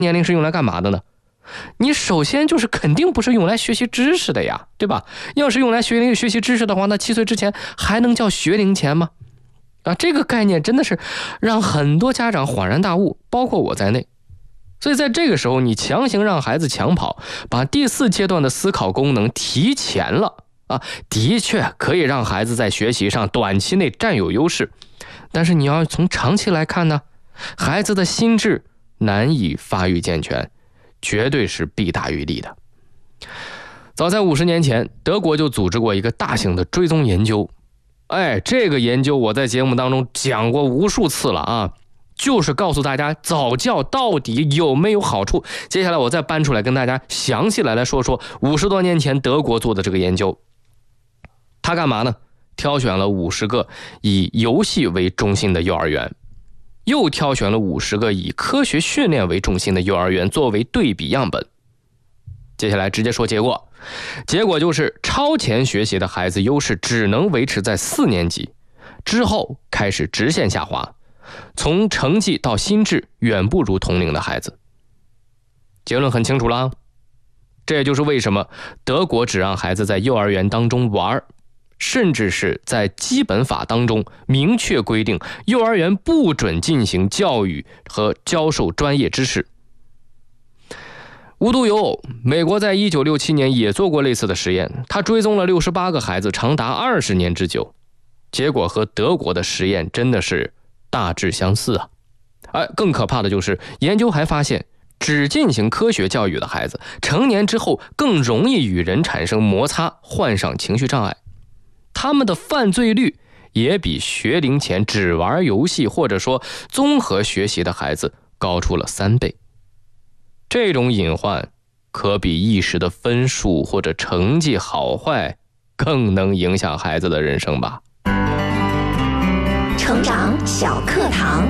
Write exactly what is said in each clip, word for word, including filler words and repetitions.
年龄是用来干嘛的呢？你首先就是肯定不是用来学习知识的呀，对吧？要是用来学学习知识的话，那七岁之前还能叫学龄前吗？啊，这个概念真的是让很多家长恍然大悟，包括我在内。所以在这个时候，你强行让孩子抢跑，把第四阶段的思考功能提前了啊，的确可以让孩子在学习上短期内占有优势，但是你要从长期来看呢，孩子的心智难以发育健全，绝对是弊大于利的。早在五十年前，德国就组织过一个大型的追踪研究。哎，这个研究我在节目当中讲过无数次了啊，就是告诉大家早教到底有没有好处。接下来我再搬出来跟大家详细来来说说五十多年前德国做的这个研究。他干嘛呢？挑选了五十个以游戏为中心的幼儿园，又挑选了五十个以科学训练为中心的幼儿园作为对比样本。接下来直接说结果，结果就是超前学习的孩子优势只能维持在四年级，之后开始直线下滑，从成绩到心智远不如同龄的孩子。结论很清楚了，这也就是为什么德国只让孩子在幼儿园当中玩，甚至是在基本法当中明确规定幼儿园不准进行教育和教授专业知识。无独有偶，美国在一九六七年也做过类似的实验，他追踪了六十八个孩子长达二十年之久，结果和德国的实验真的是大致相似啊。哎，更可怕的就是研究还发现，只进行科学教育的孩子成年之后更容易与人产生摩擦，患上情绪障碍，他们的犯罪率也比学龄前只玩游戏或者说综合学习的孩子高出了三倍。这种隐患可比一时的分数或者成绩好坏更能影响孩子的人生吧。 成长小课堂，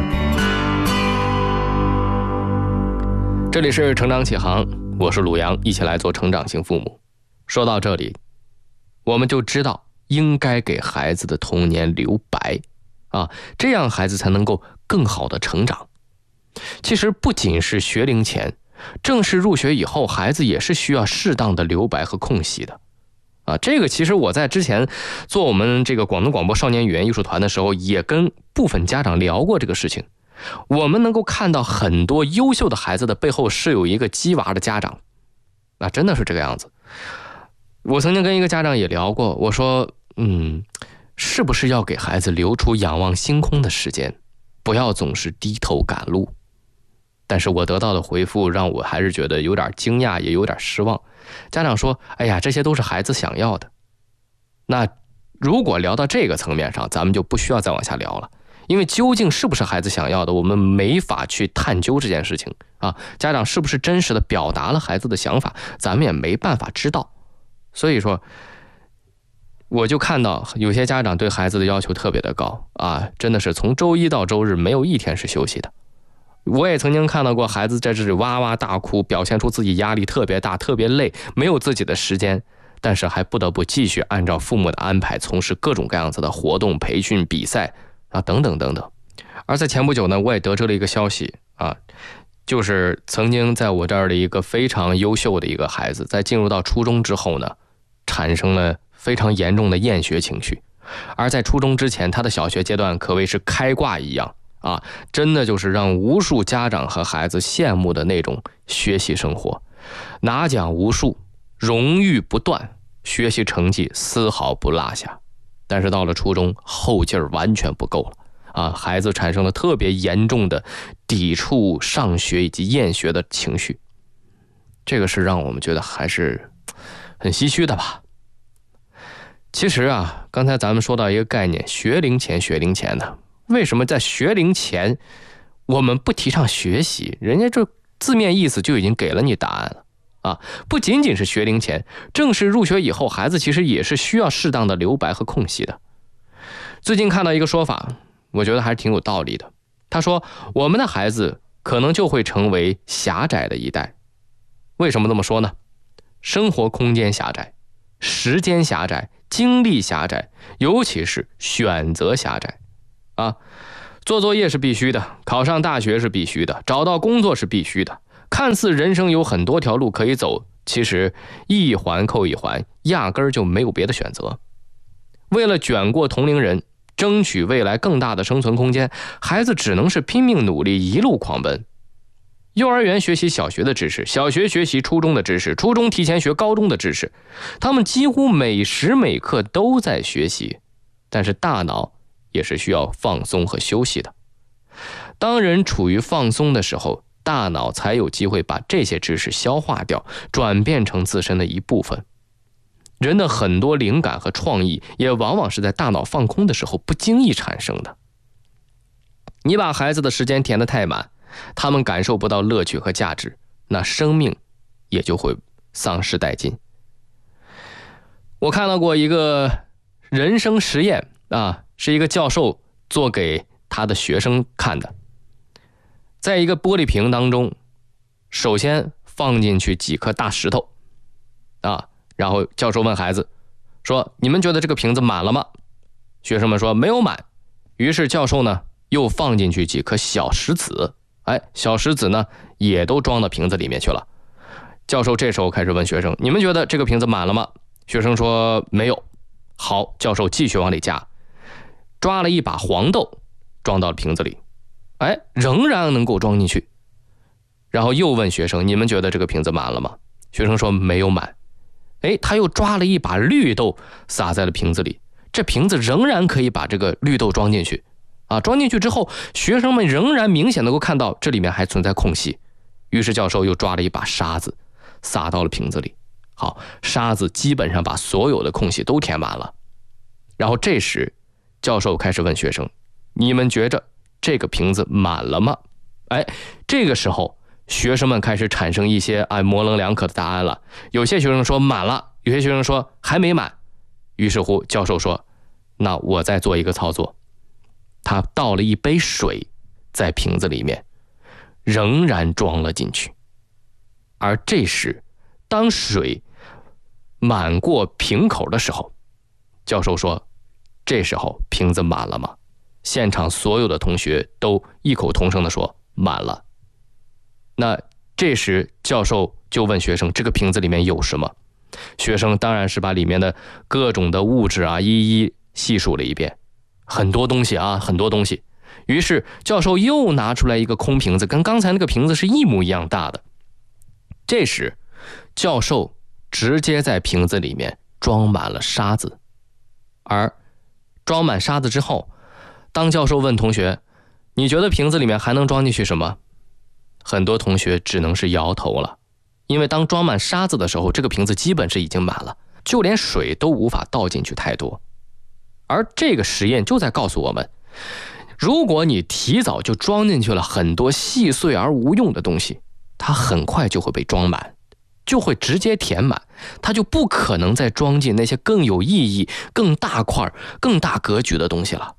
这里是成长启航，我是鲁阳，一起来做成长型父母。说到这里，我们就知道应该给孩子的童年留白啊，这样孩子才能够更好的成长。其实不仅是学龄前，正式入学以后，孩子也是需要适当的留白和空隙的啊。这个其实我在之前做我们这个广东广播少年语言艺术团的时候，也跟部分家长聊过这个事情。我们能够看到很多优秀的孩子的背后是有一个鸡娃的家长，那真的是这个样子。我曾经跟一个家长也聊过，我说嗯，是不是要给孩子留出仰望星空的时间，不要总是低头赶路。但是我得到的回复让我还是觉得有点惊讶，也有点失望。家长说，哎呀，这些都是孩子想要的。那如果聊到这个层面上，咱们就不需要再往下聊了，因为究竟是不是孩子想要的，我们没法去探究这件事情啊。家长是不是真实的表达了孩子的想法，咱们也没办法知道。所以说我就看到有些家长对孩子的要求特别的高啊，真的是从周一到周日没有一天是休息的。我也曾经看到过孩子在这里哇哇大哭，表现出自己压力特别大，特别累，没有自己的时间，但是还不得不继续按照父母的安排从事各种各样子的活动、培训、比赛啊等等等等。而在前不久呢，我也得知了一个消息啊，就是曾经在我这儿的一个非常优秀的一个孩子，在进入到初中之后呢，产生了非常严重的厌学情绪，而在初中之前，他的小学阶段可谓是开挂一样啊，真的就是让无数家长和孩子羡慕的那种学习生活，拿奖无数，荣誉不断，学习成绩丝毫不落下。但是到了初中，后劲儿完全不够了啊！孩子产生了特别严重的抵触上学以及厌学的情绪，这个是让我们觉得还是很唏嘘的吧。其实啊，刚才咱们说到一个概念，学龄前学龄前的，为什么在学龄前我们不提倡学习？人家这字面意思就已经给了你答案了啊！不仅仅是学龄前，正式入学以后，孩子其实也是需要适当的留白和空隙的。最近看到一个说法，我觉得还是挺有道理的。他说，我们的孩子可能就会成为狭窄的一代。为什么这么说呢？生活空间狭窄，时间狭窄，精力狭窄，尤其是选择狭窄啊。做作业是必须的，考上大学是必须的，找到工作是必须的， 看似人生有很多条路可以走，其实一环扣一环，压根儿就没有别的选择。为了卷过同龄人，争取未来更大的生存空间，孩子只能是拼命努力，一路狂奔。幼儿园学习小学的知识，小学学习初中的知识，初中提前学高中的知识，他们几乎每时每刻都在学习，但是大脑也是需要放松和休息的。当人处于放松的时候，大脑才有机会把这些知识消化掉，转变成自身的一部分。人的很多灵感和创意也往往是在大脑放空的时候不经意产生的。你把孩子的时间填得太满，他们感受不到乐趣和价值，那生命也就会丧失殆尽。我看到过一个人生实验啊，是一个教授做给他的学生看的。在一个玻璃瓶当中，首先放进去几颗大石头啊，然后教授问孩子说：“你们觉得这个瓶子满了吗？”学生们说没有满。于是教授呢又放进去几颗小石子，哎，小石子呢也都装到瓶子里面去了。教授这时候开始问学生：“你们觉得这个瓶子满了吗？”学生说没有。好，教授继续往里加，抓了一把黄豆装到了瓶子里，哎，仍然能够装进去。然后又问学生：“你们觉得这个瓶子满了吗？”学生说没有满。哎，他又抓了一把绿豆撒在了瓶子里，这瓶子仍然可以把这个绿豆装进去啊！装进去之后，学生们仍然明显能够看到这里面还存在空隙。于是教授又抓了一把沙子撒到了瓶子里，好，沙子基本上把所有的空隙都填满了。然后这时教授开始问学生：“你们觉着这个瓶子满了吗？”哎，这个时候学生们开始产生一些哎模棱两可的答案了。有些学生说满了，有些学生说还没满。于是乎教授说：“那我再做一个操作。”他倒了一杯水在瓶子里面，仍然装了进去。而这时当水满过瓶口的时候，教授说：“这时候瓶子满了吗？”现场所有的同学都异口同声地说满了。那这时教授就问学生：“这个瓶子里面有什么？”学生当然是把里面的各种的物质啊一一细数了一遍，很多东西啊，很多东西。于是教授又拿出来一个空瓶子，跟刚才那个瓶子是一模一样大的。这时教授直接在瓶子里面装满了沙子，而装满沙子之后，当教授问同学：“你觉得瓶子里面还能装进去什么？”很多同学只能是摇头了，因为当装满沙子的时候，这个瓶子基本是已经满了，就连水都无法倒进去太多。而这个实验就在告诉我们，如果你提早就装进去了很多细碎而无用的东西，它很快就会被装满，就会直接填满，它就不可能再装进那些更有意义、更大块、更大格局的东西了。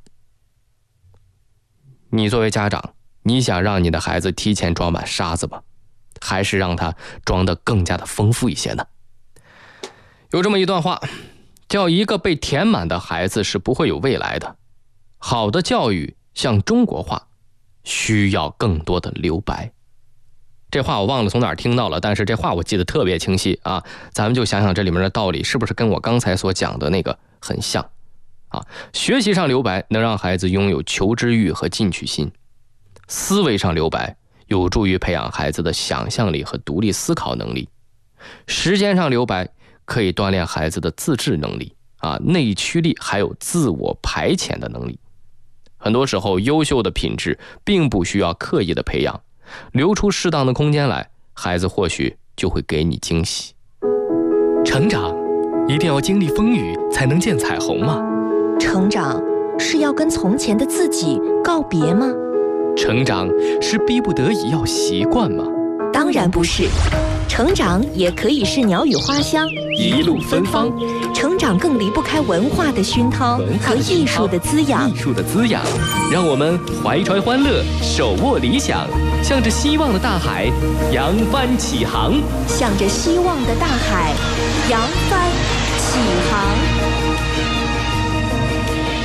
你作为家长，你想让你的孩子提前装满沙子吗？还是让他装得更加的丰富一些呢？有这么一段话，叫一个被填满的孩子是不会有未来的。好的教育像中国话，需要更多的留白。这话我忘了从哪儿听到了，但是这话我记得特别清晰啊！咱们就想想这里面的道理是不是跟我刚才所讲的那个很像啊？学习上留白能让孩子拥有求知欲和进取心，思维上留白有助于培养孩子的想象力和独立思考能力，时间上留白可以锻炼孩子的自制能力啊、内驱力，还有自我排遣的能力。很多时候优秀的品质并不需要刻意的培养，留出适当的空间来，孩子或许就会给你惊喜。成长一定要经历风雨才能见彩虹吗？ 成长是要跟从前的自己告别吗？ 成长是逼不得已要习惯吗？ 当然不是，成长也可以是鸟语花香， 一路芬芳。 成长更离不开文化的熏陶和艺术的滋养。 艺术的滋养，让我们怀揣欢乐，手握理想，向着希望的大海扬帆起航。 向着希望的大海扬帆起航。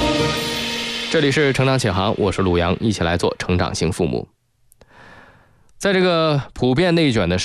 这里是成长起航，我是陆阳，一起来做成长型父母。 在这个普遍内卷的